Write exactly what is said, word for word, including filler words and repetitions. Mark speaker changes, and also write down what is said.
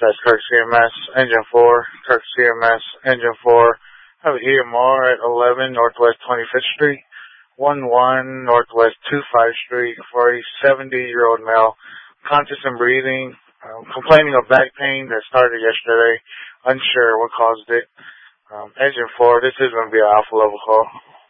Speaker 1: That's Kirk C M S, Engine four, Kirk C M S, Engine four. I have an E M R at eleven Northwest twenty-fifth Street, one one Northwest twenty-fifth Street for a seventy-year-old male, conscious and breathing, um, complaining of back pain that started yesterday, unsure what caused it. Um, Engine four, this is going to be an alpha level call.